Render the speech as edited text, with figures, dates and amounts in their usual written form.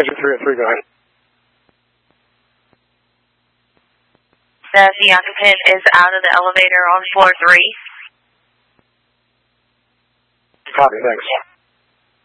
Engine 3 and 3, go ahead. The occupant is out of the elevator on floor 3. Copy, thanks.